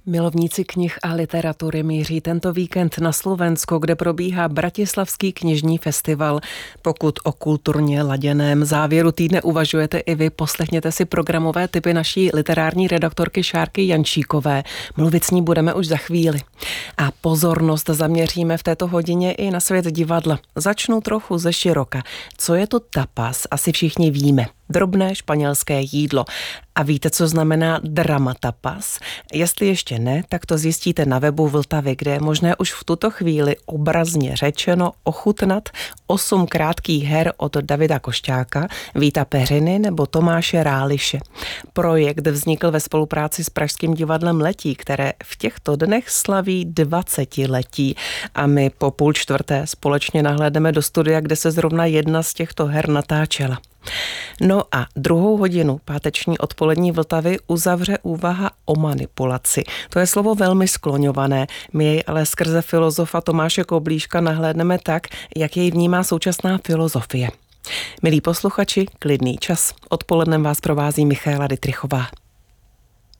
Milovníci knih a literatury míří tento víkend na Slovensko, kde probíhá Bratislavský knižní festival. Pokud o kulturně laděném závěru týdne uvažujete i vy, poslechněte si programové tipy naší literární redaktorky Šárky Jančíkové. Mluvit s ní budeme už za chvíli. A pozornost zaměříme v této hodině i na svět divadla. Začnu trochu ze široka. Co je to tapas? Asi všichni víme. Drobné španělské jídlo. A víte, co znamená drama tapas? Jestli ještě ne, tak to zjistíte na webu Vltavy, kde je možné už v tuto chvíli obrazně řečeno ochutnat 8 krátkých her od Davida Košťáka, Víta Peřiny nebo Tomáše Ráliše. Projekt vznikl ve spolupráci s Pražským divadlem Letí, které v těchto dnech slaví 20letí. A my po 3:30 společně nahlédneme do studia, kde se zrovna jedna z těchto her natáčela. No a druhou hodinu páteční odpolední Vltavy uzavře úvaha o manipulaci. To je slovo velmi skloňované, my jej ale skrze filozofa Tomáše Koblíška nahlédneme tak, jak jej vnímá současná filozofie. Milí posluchači, klidný čas. Odpolednem vás provází Michaela Dytrychová.